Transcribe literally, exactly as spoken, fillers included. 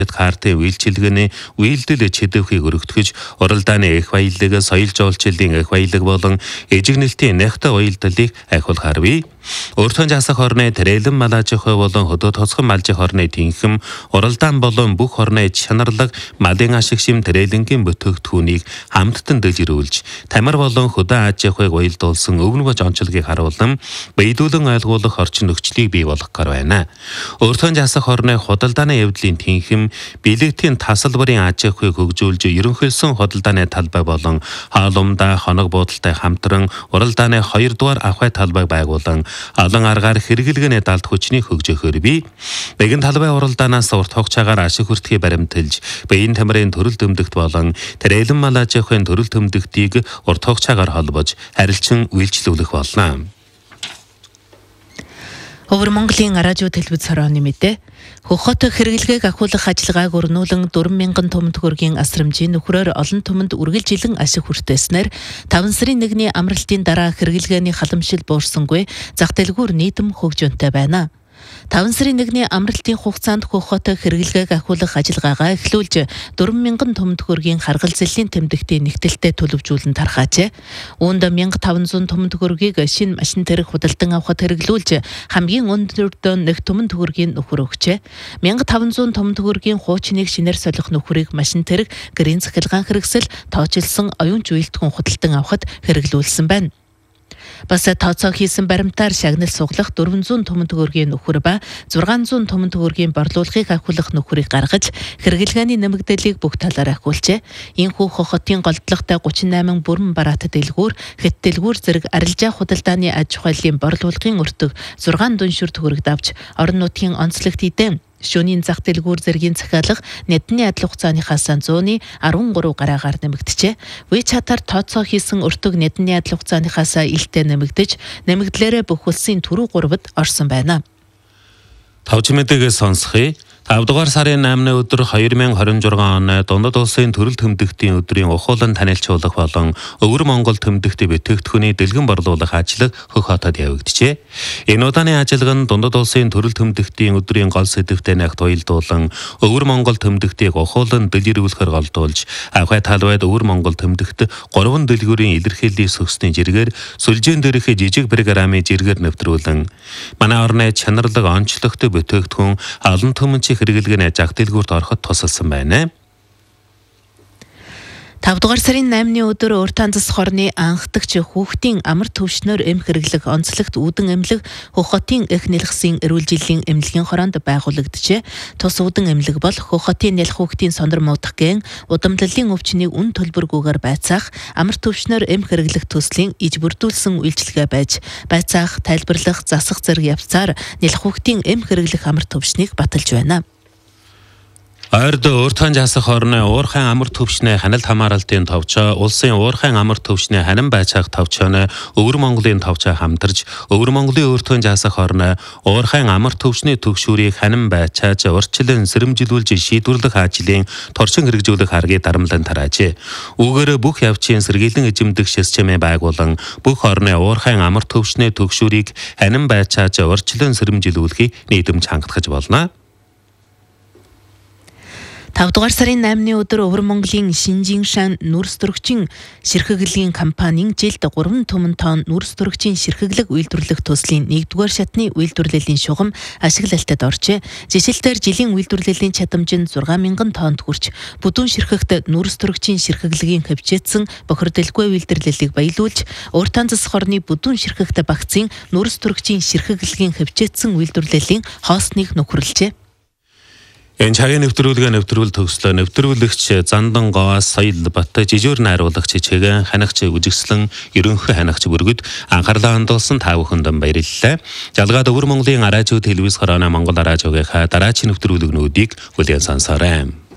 Хартын үйлчилгээний үйлдэл чидэвхийг өргөтгөж, уралдааны эх баялаг, соёл жуулчлалын эх баялаг болон эжигнэлтийн нягтай уялдлыг ахиулахаар бий. Өөртөө жасах орны тэрэлэн малажихой болон хөдөө тосгон малжих орны тэнхэм, уралдаан болон бүх орны чанарлаг малын ашиг шим тэрэлэнгийн бүтээгдэхүүнийг хамттан дэлгэрүүлж, тамир болон хөдөө аж ахуйг уялдуулсан өвнөгөж онцлогийг харуулan биедүүлэн ойлгуулах орчин нөхцөлийг бий болгохоор байна. Өөртөө жасах орны худалдааны явдлын тэнхэм, билетийн тасалбарын аж ахуйг хөгжүүлж, ерөнхийлсөн худалдааны талбай болон хаалумдаа хоног буудалтай хамтран уралдааны хоёрдугаар авхай талбайг байгуулан олон аргаар хэрэглэгээний далд хүчнийг хөгжөөхөр бий. Бэгэн талбай уралдаанаас урт хугацаагаар ашиг хүртэхийг баримталж, биеийн тамирын төрөл төмдөгт болон тэрэлэн мал аж ахуйн төрөл төмдөгтийг урт хугацаагаар холбож харилцан үйлчлүүлэх болно. Өвөр Монголын радио телевиз хорооны мэдээ. Хөхөт хэрэглэгээг ахиулах ажиллагааг өрнүүлэн дөрвөн мянган түмэнд төгрөгийн асрамжийн нөхрөөр олон түмэнд үргэлжилэн ашиг хүртээснээр таван сарын нэгний амралтын дараа хэрэглэгээний халамжил буурсангүй зах дэлгүүр нийтэм хөгжөөнтэй байна. таван сарын нэгний амралтын хугацаанд хөхөт хэрэглэгээг ахиулах ажиллагаагаа эхлүүлж дөрвөн мянган түмэнд төгрөгийн харгал зэлийн тэмдэгтийн нэгтэлтэд төлөвжүүлэн тархаажээ. Үүнд один мянган таван зуун түмэнд төгрөгийг шинэ машин тэрэг худалдан авахд хэрэглүүлж хамгийн өндөртөө нэг түмэнд төгрөгийн нөхөр өгчээ. один мянган таван зуун түмэнд төгрөгийн хуучныг шинээр солих нөхрийг машин тэрэг гэрийн цахилгаан хэрэгсэл тоочилсон оюунч үйлдэлгэн худалдан авахд хэрэглүүлсэн байна. Бас тооцоо хийсэн баримтаар шагнал суглах дөрвөн зуун түмэнд төгрөгийн нөхөр ба зургаан зуун түмэнд төгрөгийн борлуулалтыг ахиулах нөхрийг гаргаж хэрэглэгээний нэмэгдэлийг бүх талаар ахиулжээ. Энэхүү хохотын голдлоготой гучин найман бүрэн бараат дэлгүүр, хэт дэлгүүр зэрэг арилжаа худалдааны аж ахуйлын борлуулалтын өртөг зургаан дүншүр төгрөгд авч орон нутгийн онцлогт идэв. Шөнийн зах дэлгүүр зэргийн захиалга нэдний адил хугацааныхаас зууны арван гурав гараагаар нэмэгдэжээ. WeChat-аар тооцоо хийсэн өртөг нэдний адил хугацааныхаас илтээ нэмэгдэж, нэмэгдлээрээ бүх улсын түрүү гуравд орсон байна. Тавж мэдээгээ сонсхий. тавдугаар сарын наймны өдөр хоёр мянган хорин жургаан оны Дундад улсын төрөл төмдөгтийн өдрийн ухуулан танилцуулах болон Өвөр Монгол төмдөгтийн бүтээгдэхүүний дэлгэн борлуулах ажил Хөхөтөд явагдажээ. Энэ удааны ажиллагаа нь Дундад улсын төрөл төмдөгтийн өдрийн гол сэдвтэй нэгт уялдуулан Өвөр Монгол төмдөгтийг ухуулан дэлгэрүүлэхээр голдуулж, авхай талбайд Өвөр Монгол төмдөгт гурван дэлгүүрийн илэрхийллийн сөсний жиргээр сүлжээн дээрх жижиг программын жиргээр нэвтрүүлэн манай орны чанарлаг онцлогтой бүтээгдэхүүн олон түмэнчийн хэрэглэгээний зах дэлгүүрт ороход тусалсан байна. тавдугаар сарын наймны өдөр Уртаан засах орны анхдагч хүүхдийн амар төвшнөр эм хэрэглэх онцлогт үүдэн эмнэлэг Хөхөтийн эх нэлхсийн эрүүл жилийн эмнэлгийн хороонд байгуулагджээ. Тус үүдэн эмнэлэг бол Хөхөтийн нэлх хүүхдийн сонор муудах гэн удамлалын өвчнийг үн төлбөргүйгээр байцаах амар төвшнөр эм хэрэглэх төслийн иж бүрдүүлсэн үйлчилгээ байж байцаах, тайлбарлах, засах зэрэг явцаар нэлх хүүхдийн эм хэрэглэх амар төвшнийг баталж байна. Ойрд Уртаан жасах орны уурхайн амар төвшний ханалт хамааралтын товчоо, улсын уурхайн амар төвшний ханин байцаах товчооны Өвөр Монголын товчоо хамтарч, Өвөр Монголын Уртаан жасах орны уурхайн амар төвшний төгшүүрийг ханин байцааж урьдчилан сэрэмжилүүлж шийдвэрлэх ажлын торчин хэрэгжүүлэх харгийг дарамлан тараажээ. Үүгээр бүх явцын сэргийлэн эзэмдэх системээ байгуулан бүх орны уурхайн амар төвшний төгшүүрийг ханин байцааж урьдчилан сэрэмжилүүлэхийг нийтэмж хангахж болно. тавдугаар сарын наймны өдөр Өвөр Монголын Шинжиншан нүрс төрөгчийн ширхэглэлийн компанийн жилд гурван түмэн тонн нүрс төрөгчийн ширхэглэг үйлдвэрлэх төслийн нэгдүгээр шатны үйлдвэрлэлийн шугам ашиглалтад оржээ. Жишээлбэл жилийн үйлдвэрлэлийн чадамж нь зургаан мянган тоннд хүрч, бүдүүн ширхэгт нүрс төрөгчийн ширхэглэгийн хөвчээдсэн бохирдолгүй үйлдвэрлэлийг баялуулж, Уртаан засах орны бүдүүн ширхэгт багцын нүрс төрөгчийн ширхэглэгийн хөвчээдсэн үйлдвэрлэлийн хоосныг нөхөрлөжээ. Энэ цагийн нэвтрүүлгээ нэвтрүүл төгслөө нэвтрүүлэгч Зандан Гоос Соёл Бат жижүүр найруулагч Чигэн ханагч үжигслэн ерөнхий ханагч бүргэд анхаарлаа хандуулсан та бүхэнд баярлалаа. Жалгаад Өвөр Монголын радио телевиз хорооны Монгол радиогийнхаа дараагийн нэвтрүүлгнүүдийг хүлээн сонсоорой.